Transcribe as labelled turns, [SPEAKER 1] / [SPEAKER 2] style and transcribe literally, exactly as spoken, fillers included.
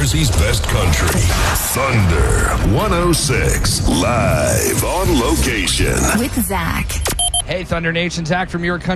[SPEAKER 1] Jersey's best country. Thunder one oh six, live on location.
[SPEAKER 2] With Zach.
[SPEAKER 3] Hey, Thunder Nation, Zach from Your Country.